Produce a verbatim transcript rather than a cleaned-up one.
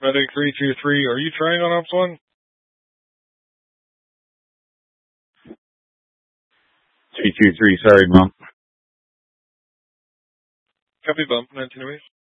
Medic three two three, are you trying on Ops one? three two three, sorry, Mom. Copy bump, nineteen oh eight.